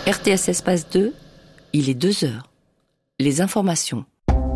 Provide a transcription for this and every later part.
RTS Espace 2, il est 2 heures. Les informations.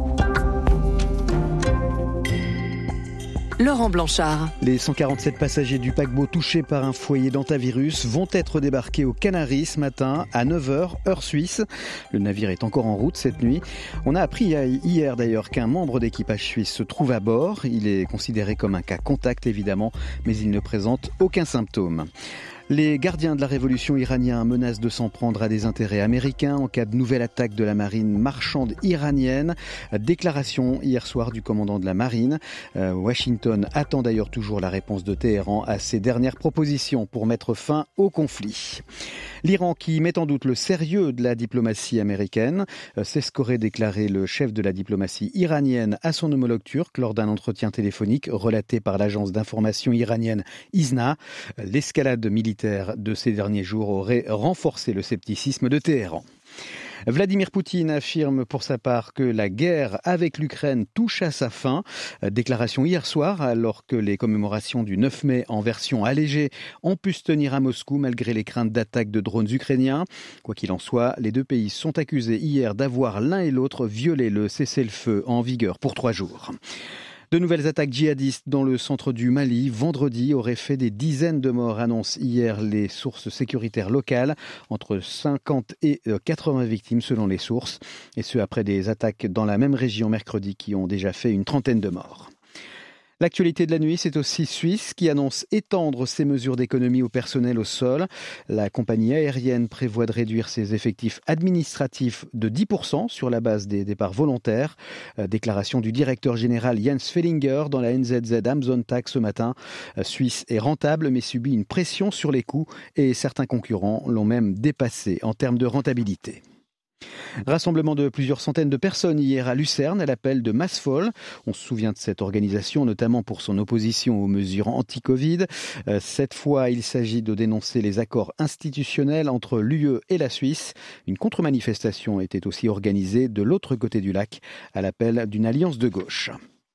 Laurent Blanchard. Les 147 passagers du paquebot touchés par un foyer d'hantavirus vont être débarqués aux Canaries ce matin à 9h, heure suisse. Le navire est encore en route cette nuit. On a appris hier d'ailleurs qu'un membre d'équipage suisse se trouve à bord. Il est considéré comme un cas contact évidemment, mais il ne présente aucun symptôme. Les gardiens de la révolution iranienne menacent de s'en prendre à des intérêts américains en cas de nouvelle attaque de la marine marchande iranienne. Déclaration hier soir du commandant de la marine. Washington attend d'ailleurs toujours la réponse de Téhéran à ses dernières propositions pour mettre fin au conflit. L'Iran qui met en doute le sérieux de la diplomatie américaine. C'est ce qu'aurait déclaré le chef de la diplomatie iranienne à son homologue turc lors d'un entretien téléphonique relaté par l'agence d'information iranienne ISNA. L'escalade militaire de ces derniers jours aurait renforcé le scepticisme de Téhéran. Vladimir Poutine affirme pour sa part que la guerre avec l'Ukraine touche à sa fin. Déclaration hier soir alors que les commémorations du 9 mai en version allégée ont pu se tenir à Moscou malgré les craintes d'attaques de drones ukrainiens. Quoi qu'il en soit, les deux pays sont accusés hier d'avoir l'un et l'autre violé le cessez-le-feu en vigueur pour 3 jours. De nouvelles attaques djihadistes dans le centre du Mali, vendredi, auraient fait des dizaines de morts, annoncent hier les sources sécuritaires locales. Entre 50 et 80 victimes selon les sources. Et ce après des attaques dans la même région mercredi qui ont déjà fait une trentaine de morts. L'actualité de la nuit, c'est aussi Suisse qui annonce étendre ses mesures d'économie au personnel au sol. La compagnie aérienne prévoit de réduire ses effectifs administratifs de 10% sur la base des départs volontaires. Déclaration du directeur général Jens Fellinger dans la NZZ am Sonntag ce matin. Suisse est rentable mais subit une pression sur les coûts et certains concurrents l'ont même dépassé en termes de rentabilité. Rassemblement de plusieurs centaines de personnes hier à Lucerne à l'appel de Massvoll. On se souvient de cette organisation notamment pour son opposition aux mesures anti-Covid. Cette fois, il s'agit de dénoncer les accords institutionnels entre l'UE et la Suisse. Une contre-manifestation était aussi organisée de l'autre côté du lac à l'appel d'une alliance de gauche.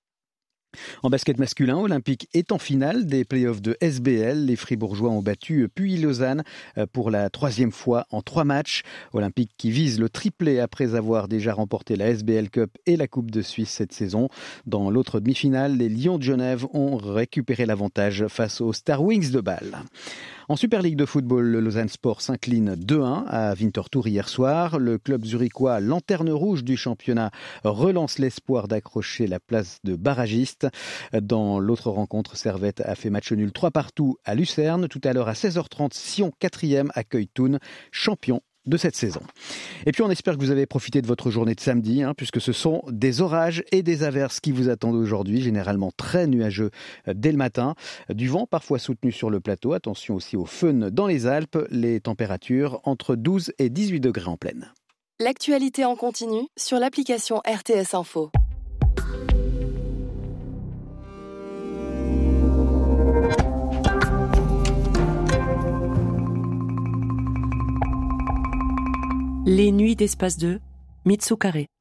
En basket masculin, Olympique est en finale des playoffs de SBL. Les Fribourgeois ont battu Puy-Lausanne pour la 3e fois en 3 matchs. Olympique qui vise le triplé après avoir déjà remporté la SBL Cup et la Coupe de Suisse cette saison. Dans l'autre demi-finale, les Lions de Genève ont récupéré l'avantage face aux Star Wings de Bâle. En Super League de football, le Lausanne Sport s'incline 2-1 à Winterthur hier soir. Le club zurichois, lanterne rouge du championnat, relance l'espoir d'accrocher la place de barragiste. Dans l'autre rencontre, Servette a fait match nul 3-3 à Lucerne. Tout à l'heure à 16h30, Sion 4e accueille Thun, champion de cette saison. Et puis on espère que vous avez profité de votre journée de samedi, puisque ce sont des orages et des averses qui vous attendent aujourd'hui, généralement très nuageux dès le matin. Du vent parfois soutenu sur le plateau, attention aussi au fun dans les Alpes, les températures entre 12 et 18 degrés en plaine. L'actualité en continu sur l'application RTS Info. Les nuits d'Espace 2, Mitsu Carré.